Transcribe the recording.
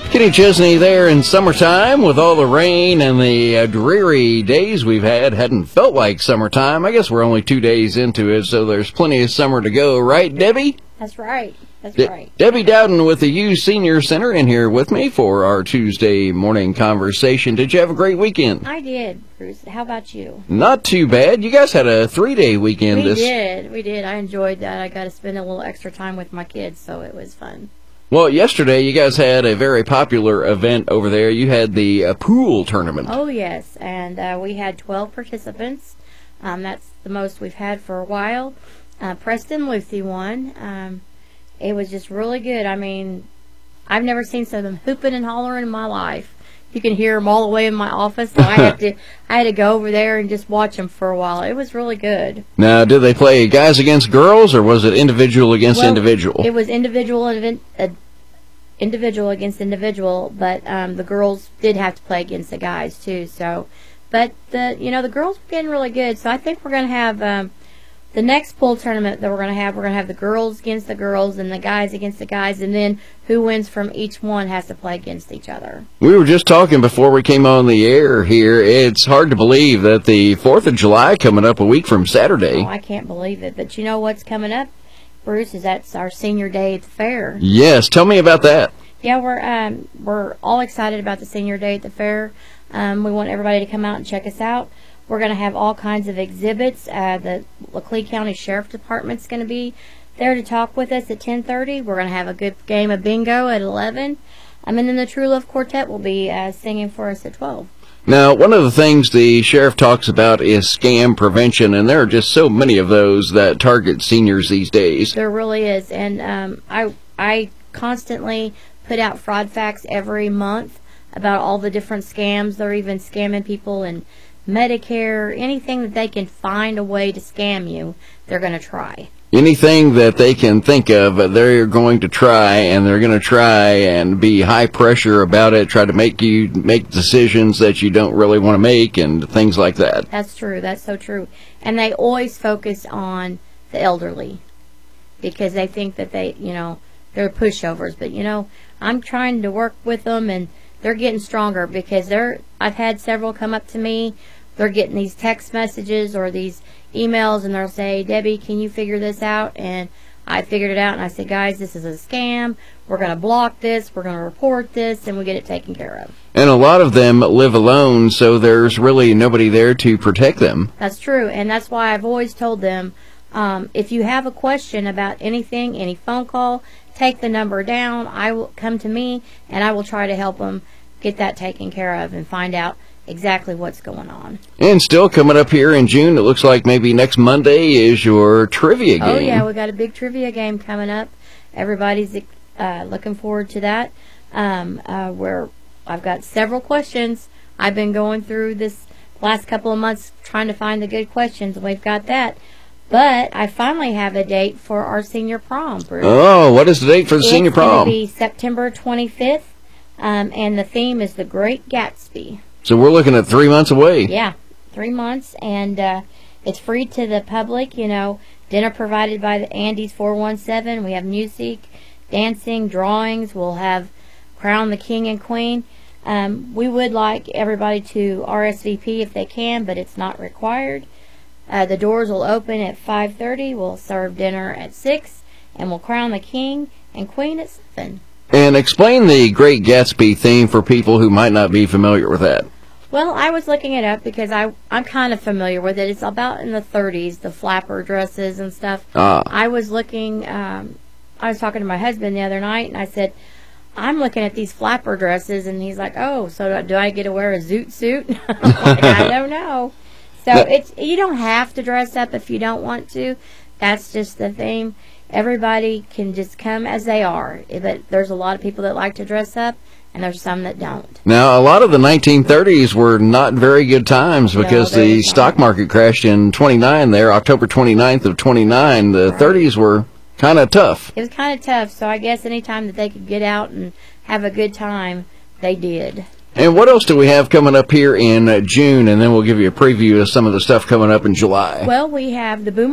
Kenny Chesney there in summertime with all the rain and the dreary days we've had. Hadn't felt like summertime. I guess we're only 2 days into it, so there's plenty of summer to go, right, Debbie? That's right. Right. Debbie Dowden with the U Senior Center in here with me for our Tuesday morning conversation. Did you have a great weekend? I did, Bruce. How about you? Not too bad. You guys had a 3-day weekend. We did. I enjoyed that. I got to spend a little extra time with my kids, so it was fun. Well, yesterday you guys had a very popular event over there. You had the pool tournament. Oh, yes, and we had 12 participants. That's the most we've had for a while. Preston Lucy won. It was just really good. I mean, I've never seen some of them hooping and hollering in my life. You can hear them all the way in my office, so I had to go over there and just watch them for a while. It was really good. Now, did they play guys against girls, or was it individual against individual? It was individual against individual, but the girls did have to play against the guys too. So, but the girls were getting really good. So I think we're going to have the next pool tournament that we're going to have the girls against the girls and the guys against the guys, and then who wins from each one has to play against each other. We were just talking before we came on the air here. It's hard to believe that the 4th of July coming up a week from Saturday. Oh, I can't believe it. But you know what's coming up, Bruce, is that's our senior day at the fair. Yes, tell me about that. Yeah, we're all excited about the senior day at the fair. We want everybody to come out and check us out. We're going to have all kinds of exhibits. The Laclede County Sheriff Department's going to be there to talk with us at 10:30. We're going to have a good game of bingo at 11. And then the True Love Quartet will be singing for us at 12. Now, one of the things the sheriff talks about is scam prevention, and there are just so many of those that target seniors these days. There really is. And I constantly put out fraud facts every month about all the different scams. They're even scamming people in Medicare, anything that they can find a way to scam you, they're going to try. Anything that they can think of, they're going to try, and they're going to try and be high pressure about it, try to make you make decisions that you don't really want to make, and things like that. That's true. That's so true. And they always focus on the elderly because they think that they're pushovers. But, I'm trying to work with them, and they're getting stronger because I've had several come up to me. They're getting these text messages or these emails, and they'll say, Debbie, can you figure this out? And I figured it out, and I said, guys, this is a scam. We're going to block this. We're going to report this, and we get it taken care of. And a lot of them live alone, so there's really nobody there to protect them. That's true, and that's why I've always told them, if you have a question about anything, any phone call, take the number down. I will come to me, and I will try to help them get that taken care of and find out exactly what's going on. And still coming up here in June, it looks like maybe next Monday is your trivia game. Oh, yeah, we got a big trivia game coming up. Everybody's looking forward to that. Where I've got several questions. I've been going through this last couple of months trying to find the good questions, and we've got that. But I finally have a date for our senior prom, Bruce. Oh, what is the date for the senior prom? It's going to be September 25th, and the theme is The Great Gatsby. So we're looking at 3 months away. Yeah, 3 months, and it's free to the public. Dinner provided by the Andy's 417. We have music, dancing, drawings. We'll have Crown the King and Queen. We would like everybody to RSVP if they can, but it's not required. The doors will open at 5:30. We'll serve dinner at 6, and we'll crown the king and queen at 7. And explain the Great Gatsby theme for people who might not be familiar with that. Well, I was looking it up because I'm kind of familiar with it. It's about in the 30s, the flapper dresses and stuff. I was looking, I was talking to my husband the other night, and I said, I'm looking at these flapper dresses, and he's like, oh, so do I get to wear a zoot suit? I'm like, I don't know. So you don't have to dress up if you don't want to. That's just the theme. Everybody can just come as they are. But there's a lot of people that like to dress up, and there's some that don't. Now, a lot of the 1930s were not very good times because the stock market crashed in 29 there, October 29th of 29. The 30s were kind of tough. It was kind of tough, so I guess any time that they could get out and have a good time, they did. And what else do we have coming up here in June? And then we'll give you a preview of some of the stuff coming up in July. Well, we have the Boomer